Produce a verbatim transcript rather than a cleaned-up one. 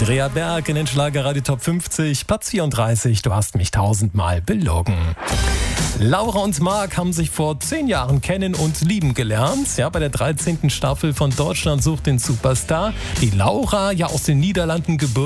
Andrea Berg in den Schlagerradio Top fünfzig, Platz vierunddreißig, du hast mich tausendmal belogen. Laura und Marc haben sich vor zehn Jahren kennen und lieben gelernt. Ja, bei der dreizehnten Staffel von Deutschland sucht den Superstar. Die Laura, ja aus den Niederlanden gebürtig,